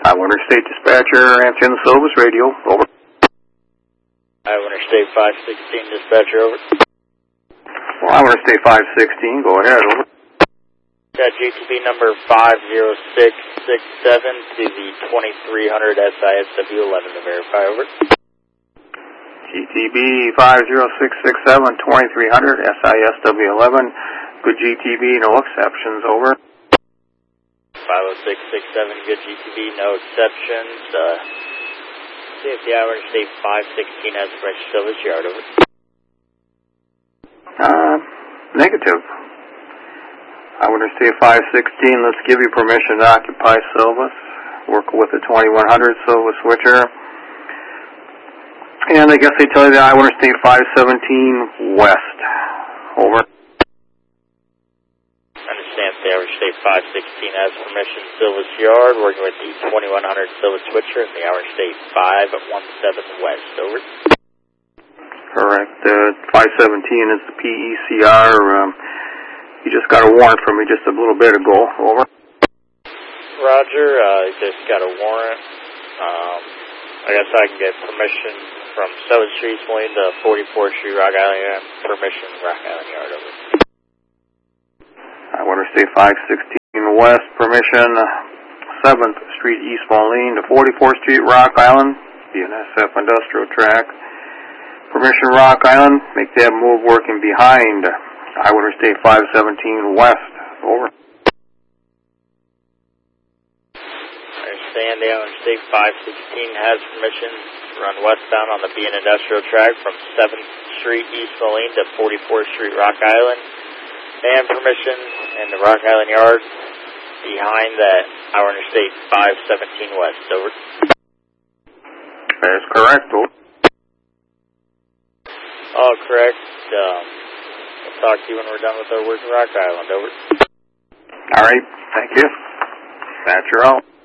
Iowa Interstate Dispatcher, answering the Silvis radio. Over. Iowa Interstate 516 Dispatcher, over. Well, Iowa Interstate 516, go ahead, over. Got GTB number 50667 to the 2300 SISW 11 to verify, over. GTB 50667, 2300 SISW 11. Good GTB, no exceptions, over. 50667, good GTB, no exceptions. See if the Iowa Interstate 516 has a registered Silvis yard, over. Negative. Iowa Interstate 516, let's give you permission to occupy Silvis. Work with the 2100 Silvis switcher. And I guess they tell you the Iowa Interstate 517 West. Over. Understand the Iowa Interstate 516 has permission Silvis yard, working with the 2100 Silvis switcher and the Iowa Interstate 517 West, over. Correct. 517 is the PECR. You just got a warrant from me just a little bit ago. Over. Roger. Just got a warrant. I guess I can get permission from 7th Street, Moline to 44th Street, Rock Island. Permission, Rock Island Yard, over. Iowa Interstate 516 West. Permission 7th Street, East Moline to 44th Street, Rock Island. BNSF Industrial Track. Permission, Rock Island. Make that move working behind Iowa Interstate 517 West. Over. I understand the Iowa Interstate 516 has permission to run westbound on the BN Industrial Track from 7th Street East Moline to 44th Street Rock Island. And permission in the Rock Island Yard behind that Iowa Interstate 517 West. Over. That is correct. Over. All correct. We'll talk to you when we're done with our work in Rock Island. Over. All right. Thank you. Dispatcher out.